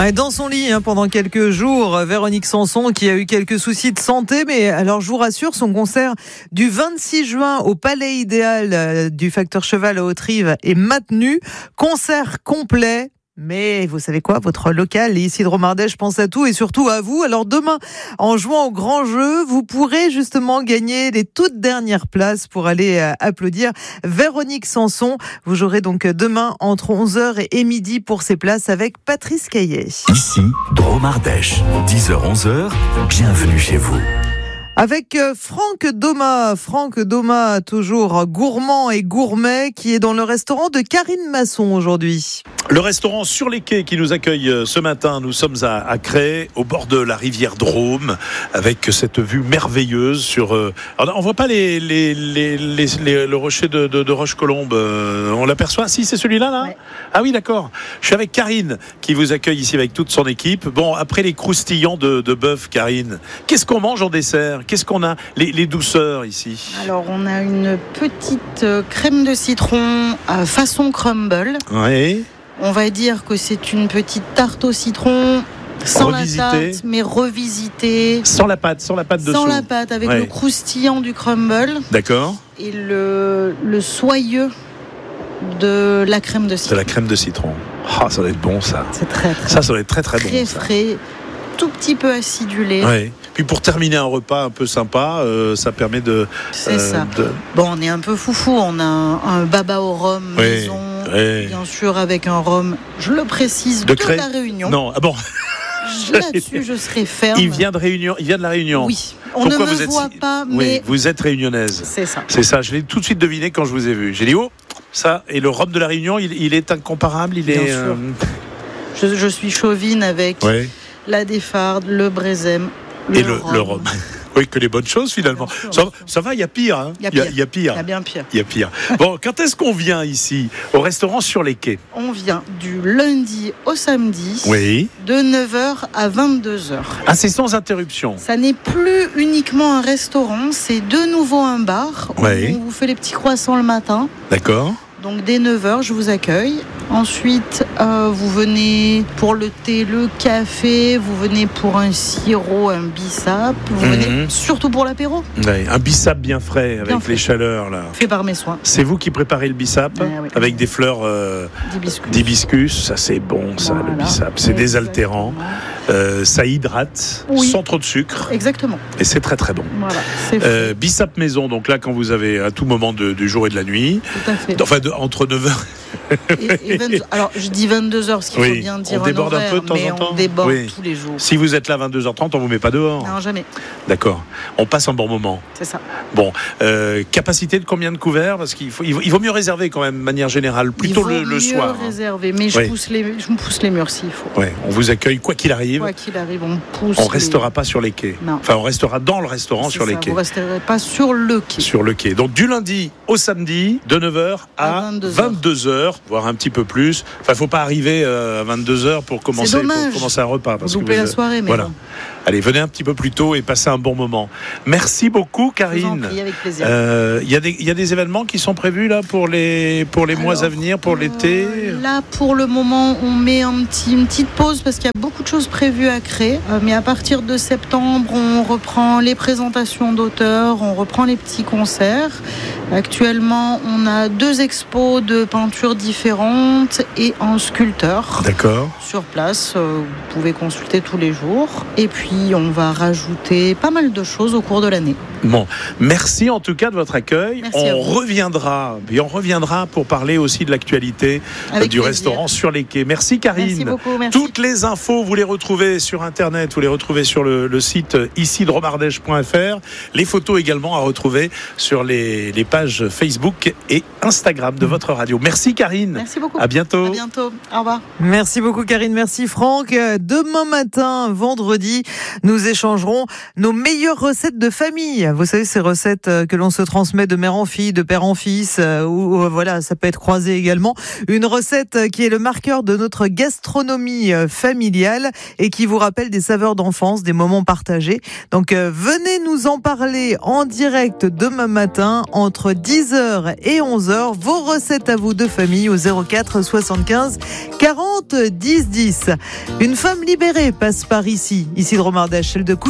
Ouais, dans son lit pendant quelques jours, Véronique Sanson qui a eu quelques soucis de santé, mais alors je vous rassure, son concert du 26 juin au Palais Idéal du Facteur Cheval à Hauterive est maintenu. Concert complet. Mais vous savez quoi, votre local, les Isidro Ardèche, pense à tout et surtout à vous. Alors demain, en jouant au grand jeu, vous pourrez justement gagner les toutes dernières places pour aller applaudir Véronique Sanson. Vous jouerez donc demain entre 11h et midi pour ces places avec Patrice Caillet. Ici, Drôme Ardèche, 10h-11h, bienvenue chez vous. Avec Franck Doma, toujours gourmand et gourmet, qui est dans le restaurant de Karine Masson aujourd'hui. Le restaurant Sur les Quais qui nous accueille ce matin. Nous sommes à Crest, au bord de la rivière Drôme, avec cette vue merveilleuse sur. Alors on voit pas le rocher de Roche-Colombe. On l'aperçoit. Si, c'est celui-là, là. Ouais. Ah oui, d'accord. Je suis avec Karine qui vous accueille ici avec toute son équipe. Bon, après les croustillants de bœuf, Karine, qu'est-ce qu'on mange en dessert? Qu'est-ce qu'on a les douceurs ici? Alors, on a une petite crème de citron façon crumble. Oui. On va dire que c'est une petite tarte au citron sans Revisitée. la tarte, mais revisitée. Sans la pâte dessous. Sans la pâte, avec Ouais. le croustillant du crumble D'accord. et le soyeux de la crème de De citron. la crème de citron. Ah, ça doit être bon, ça. C'est très, Ça doit être très très bon. très Ça. frais, tout petit peu acidulé. Ouais. Puis pour terminer un repas un peu sympa, ça permet de. C'est ça. Bon, on est un peu foufou. On a un baba au rhum Oui, maison, oui. bien sûr, avec un rhum, je le précise, de Crest. la Réunion. Non, ah bon. Là-dessus, je serai ferme. Il vient de Réunion. Il vient de la Réunion. Oui. On Pourquoi ne me vous êtes voit si- pas, Oui, mais vous êtes réunionnaise. c'est ça. C'est ça. Je l'ai tout de suite deviné quand je vous ai vu. J'ai dit ça. Et le rhum de la Réunion, il est incomparable. Il Bien est. sûr. Je suis chauvine avec Ouais. la défarde, le brésem, Et le rhum. Oui, que les bonnes choses finalement. Bien sûr, bien sûr. Ça va, il y a pire. Hein. Il y a pire. Il y a pire. Il y a bien pire. Il y a pire. Bon, quand est-ce qu'on vient ici au restaurant Sur les Quais? On vient du lundi au samedi, Oui. de 9h à 22h. Ah, c'est sans interruption. Ça n'est plus uniquement un restaurant, c'est de nouveau un bar. Oui. On vous fait les petits croissants le matin. D'accord. Donc dès 9h, je vous accueille. Ensuite, vous venez pour le thé, le café, vous venez pour un sirop, un bissap, vous venez surtout pour l'apéro, Ouais, un bissap bien frais avec Bien fait. les chaleurs là. fait par mes soins. C'est vous qui préparez le bissap Oui. avec des fleurs D'hibiscus. d'hibiscus. Ça c'est bon ça, le Voilà. bissap. C'est désaltérant. Ça hydrate Oui. sans trop de sucre Exactement. et c'est très très bon. Voilà, c'est fait. Bissap maison, donc là quand vous avez à tout moment du jour et de la nuit, Tout à fait. enfin entre 9h. Et 22 alors, je dis 22h, ce qu'il Oui. faut bien dire On déborde un horaire, peu de temps mais en temps. on déborde Oui. tous les jours. Si vous êtes là 22h30, on vous met pas dehors. Non, jamais. D'accord. On passe un bon moment. C'est ça. Bon, capacité de combien de couverts? Parce qu'il vaut mieux réserver quand même, de manière générale, plutôt Il vaut le soir. mieux réserver, mais Oui. je me pousse les murs s'il faut. Ouais, on vous accueille quoi qu'il arrive. Quoi qu'il arrive, on pousse. On restera pas sur les quais. Non. Enfin, on restera dans le restaurant sur les quais. Vous resterez pas sur le quai. Sur le quai. Donc du lundi au samedi, de 9h à 22h, voire un petit peu plus. Enfin, faut pas arriver à 22h pour commencer un repas. Parce Vous loupez la soirée, mais voilà. bon. Allez, venez un petit peu plus tôt et passez un bon moment. Merci beaucoup, Je vous en Karine. prie, avec plaisir. Il y a des événements qui sont prévus là pour les mois à venir, pour l'été. Là, pour le moment, on met une petite pause parce qu'il y a beaucoup de choses prévues à créer. Mais à partir de septembre, on reprend les présentations d'auteurs, on reprend les petits concerts. Actuellement, on a 2 expos de peintures différentes et un sculpteur D'accord. sur place. Vous pouvez consulter tous les jours. Et puis, on va rajouter pas mal de choses au cours de l'année. Bon, merci en tout cas de votre accueil. Merci à On vous. reviendra pour parler aussi de l'actualité Avec du plaisir. restaurant Sur les Quais. Merci Karine. Merci beaucoup, merci. Toutes les infos, vous les retrouvez sur internet, vous les retrouvez sur le site ici dromardèche.fr. Les photos également à retrouver sur les pages Facebook et Instagram de votre radio. Merci Karine. Merci beaucoup. À bientôt. À bientôt. Au revoir. Merci beaucoup Karine, merci Franck. Demain matin, vendredi, nous échangerons nos meilleures recettes de famille. Vous savez, ces recettes que l'on se transmet de mère en fille, de père en fils, ou voilà, ça peut être croisé également. Une recette qui est le marqueur de notre gastronomie familiale et qui vous rappelle des saveurs d'enfance, des moments partagés. Donc venez nous en parler en direct demain matin entre 10h et 11h. Vos recettes à vous de famille au 04 75 40 10 10. Une femme libérée passe par ici. Ici de Romardèche, celle de